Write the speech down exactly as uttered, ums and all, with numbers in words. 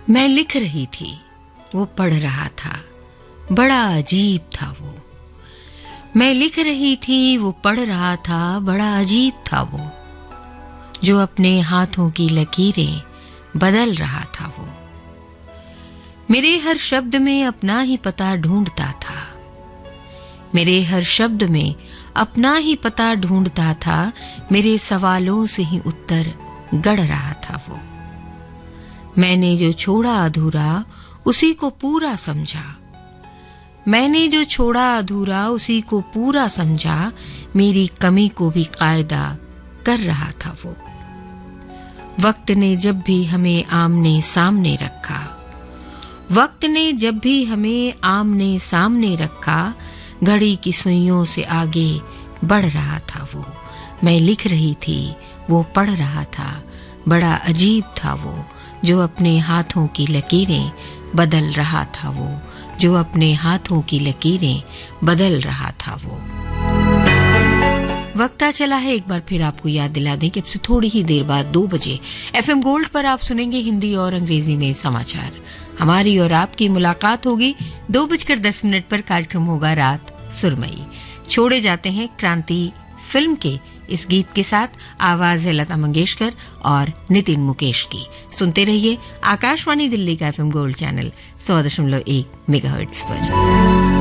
मैं लिख रही थी, वो पढ़ रहा था, बड़ा अजीब था वो। मैं लिख रही थी, वो पढ़ रहा था, बड़ा अजीब था वो। जो अपने हाथों की लकीरें बदल रहा था वो। मेरे हर शब्द में अपना ही पता ढूंढता था। मेरे हर शब्द में अपना ही पता ढूंढता था। मेरे सवालों से ही उत्तर गढ़ रहा था वो। मैंने जो छोड़ा अधूरा उसी को पूरा समझा। मैंने जो छोड़ा अधूरा उसी को पूरा समझा। मेरी कमी को भी कायदा कर रहा था वो। वक्त ने जब भी हमें आमने सामने रखा, वक्त ने जब भी हमें आमने सामने रखा, घड़ी की सुइयों से आगे बढ़ रहा था वो। मैं लिख रही थी, वो पढ़ रहा था, बड़ा अजीब था वो। जो अपने हाथों की लकीरें बदल रहा था वो। जो अपने हाथों की लकीरें बदल रहा था वो। वक्त आ चला है एक बार फिर आपको याद दिला दें कि अब से थोड़ी ही देर बाद दो बजे एफएम गोल्ड पर आप सुनेंगे हिंदी और अंग्रेजी में समाचार। हमारी और आपकी मुलाकात होगी दो बजकर दस मिनट पर। कार्यक्रम होगा रात सुरमई। छोड़े जाते हैं क्रांति फिल्म के इस गीत के साथ। आवाज है लता मंगेशकर और नितिन मुकेश की। सुनते रहिए आकाशवाणी दिल्ली का एफएम गोल्ड चैनल सौ दशमलव एक मेगाहर्ट्ज पर।